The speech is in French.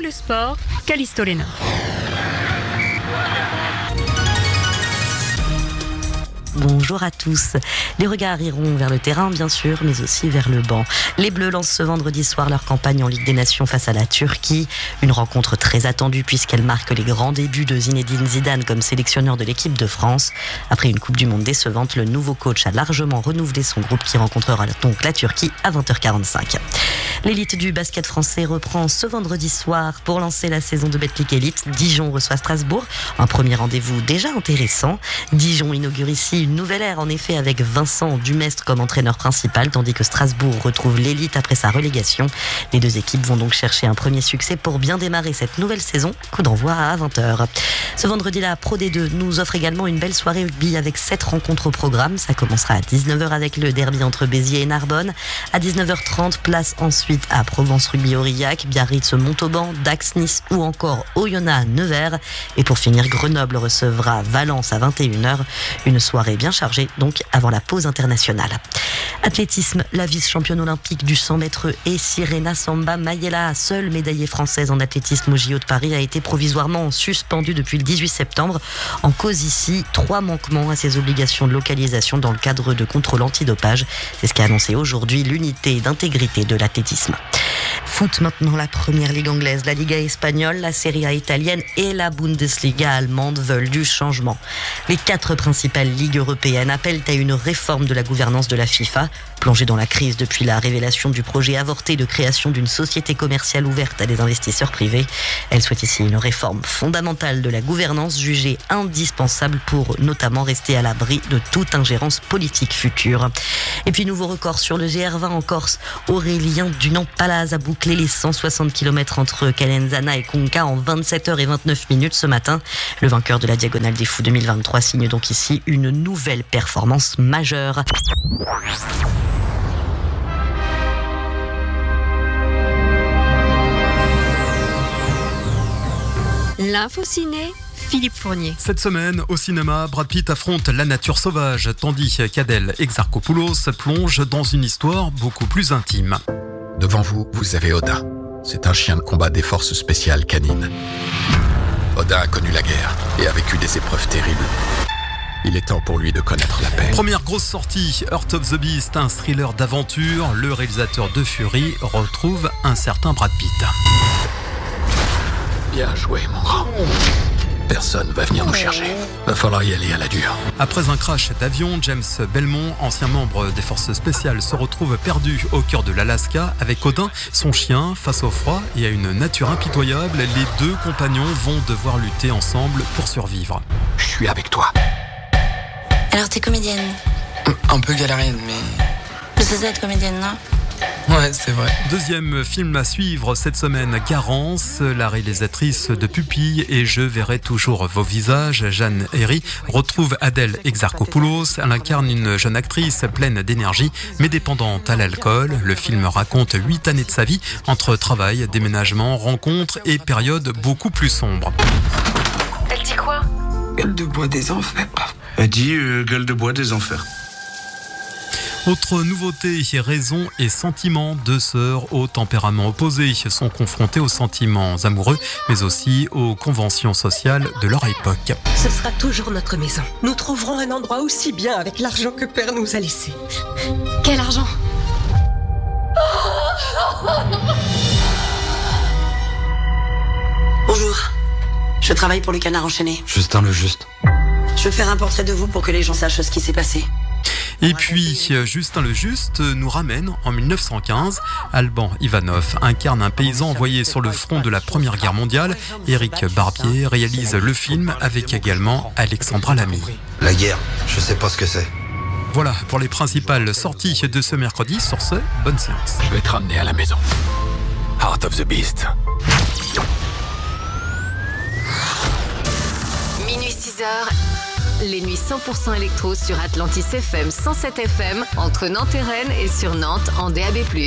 le sport, Callisto Lénard. Bonjour à tous. Les regards iront vers le terrain, bien sûr, mais aussi vers le banc. Les Bleus lancent ce vendredi soir leur campagne en Ligue des Nations face à la Turquie. Une rencontre très attendue puisqu'elle marque les grands débuts de Zinedine Zidane comme sélectionneur de l'équipe de France. Après une Coupe du Monde décevante, le nouveau coach a largement renouvelé son groupe qui rencontrera donc la Turquie à 20h45. L'élite du basket français reprend ce vendredi soir pour lancer la saison de Betclic Elite. Dijon reçoit Strasbourg. Un premier rendez-vous déjà intéressant. Dijon inaugure ici une nouvelle ère en effet avec Vincent Dumestre comme entraîneur principal tandis que Strasbourg retrouve l'élite après sa relégation. Les deux équipes vont donc chercher un premier succès pour bien démarrer cette nouvelle saison. Coup d'envoi à 20h. Ce vendredi, la Pro D2 nous offre également une belle soirée rugby avec 7 rencontres au programme. Ça commencera à 19h avec le derby entre Béziers et Narbonne. À 19h30, place ensuite à Provence Rugby-Aurillac, Biarritz-Montauban, Dax-Nice ou encore Oyonnax-Nevers. Et pour finir, Grenoble recevra Valence à 21h. Une soirée bien chargée donc avant la pause internationale. Athlétisme, la vice-championne olympique du 100 mètres et Sirena Samba Mayela, seule médaillée française en athlétisme au JO de Paris, a été provisoirement suspendue depuis le 18 septembre. En cause ici, 3 manquements à ses obligations de localisation dans le cadre de contrôle antidopage. C'est ce qu'a annoncé aujourd'hui l'unité d'intégrité de l'athlétisme. Foot maintenant, la première ligue anglaise, la Liga espagnole, la Serie A italienne et la Bundesliga allemande veulent du changement. Les 4 principales ligues européennes appellent à une réforme de la gouvernance de la FIFA. Plongée dans la crise depuis la révélation du projet avorté de création d'une société commerciale ouverte à des investisseurs privés, elle souhaite ici une réforme fondamentale de la gouvernance jugée indispensable pour notamment rester à l'abri de toute ingérence politique future. Et puis nouveau record sur le GR20 en Corse. Aurélien Dunant-Palaz a bouclé les 160 km entre Calenzana et Conca en 27h29 ce matin. Le vainqueur de la Diagonale des Fous 2023 signe donc ici une nouvelle performance majeure. L'info ciné, Philippe Fournier. Cette semaine, au cinéma, Brad Pitt affronte la nature sauvage, tandis qu'Adèle Exarchopoulos plonge dans une histoire beaucoup plus intime. Devant vous, vous avez Odin. C'est un chien de combat des forces spéciales canines. Odin a connu la guerre et a vécu des épreuves terribles. Il est temps pour lui de connaître la paix. Première grosse sortie, Heart of the Beast, un thriller d'aventure. Le réalisateur de Fury retrouve un certain Brad Pitt. Bien joué, mon grand. Personne va venir nous chercher. Va falloir y aller à la dure. Après un crash d'avion, James Belmont, ancien membre des forces spéciales, se retrouve perdu au cœur de l'Alaska avec Odin, son chien, face au froid et à une nature impitoyable. Les 2 compagnons vont devoir lutter ensemble pour survivre. Je suis avec toi. Alors t'es comédienne? Un peu galérienne, mais... Tu sais être comédienne, non? Ouais, c'est vrai. Deuxième film à suivre cette semaine, Garance, la réalisatrice de Pupille et Je verrai toujours vos visages, Jeanne Herry, retrouve Adèle Exarchopoulos. Elle incarne une jeune actrice pleine d'énergie, mais dépendante à l'alcool. Le film raconte 8 années de sa vie, entre travail, déménagement, rencontres et périodes beaucoup plus sombres. Elle dit quoi? Gueule de bois des enfers. Elle dit gueule de bois des enfers. Autre nouveauté, raison et sentiments, 2 sœurs aux tempéraments opposés sont confrontées aux sentiments amoureux, mais aussi aux conventions sociales de leur époque. Ce sera toujours notre maison. Nous trouverons un endroit aussi bien avec l'argent que Père nous a laissé. Quel argent? Bonjour, je travaille pour le Canard enchaîné. Justin le Juste. Je veux faire un portrait de vous pour que les gens sachent ce qui s'est passé. Et puis, Justin le Juste nous ramène en 1915. Alban Ivanov incarne un paysan envoyé sur le front de la Première Guerre mondiale. Éric Barbier réalise le film avec également Alexandra Lamy. La guerre, je sais pas ce que c'est. Voilà pour les principales sorties de ce mercredi. Sur ce, bonne séance. Je vais te ramener à la maison. Heart of the Beast. Minuit 6h, les nuits 100% électro sur Atlantis FM 107 FM, entre Nantes et Rennes et sur Nantes en DAB+.